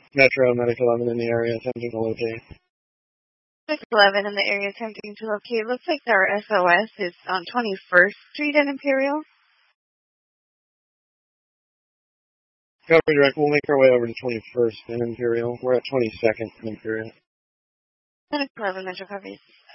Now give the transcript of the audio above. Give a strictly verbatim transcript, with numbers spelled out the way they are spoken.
Metro, Medic eleven in the area, attempting to locate. Medic eleven in the area attempting to locate. Looks like our S O S is on twenty-first Street and Imperial. Copy direct, we'll make our way over to twenty-first and Imperial. We're at twenty-second and Imperial. Medic eleven, Metro copies.